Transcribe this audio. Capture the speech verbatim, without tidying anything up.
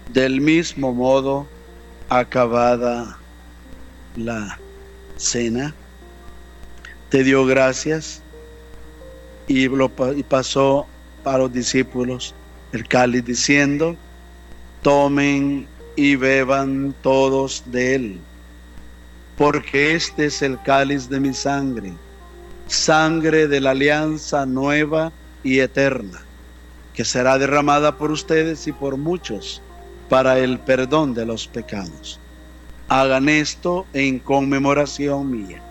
Del mismo modo, acabada la cena, te dio gracias y, lo, y pasó a los discípulos el cáliz diciendo: tomen y beban todos de él, porque este es el cáliz de mi sangre, sangre de la alianza nueva y eterna, que será derramada por ustedes y por muchos para el perdón de los pecados. Hagan esto en conmemoración mía.